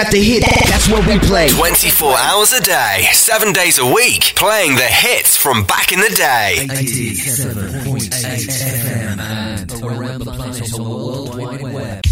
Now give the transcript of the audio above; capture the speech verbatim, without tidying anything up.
The hit, that's what we play. twenty-four hours a day, seven days a week, playing the hits from back in the day. eighty-seven point eight F M and around the planet on the World Wide Web.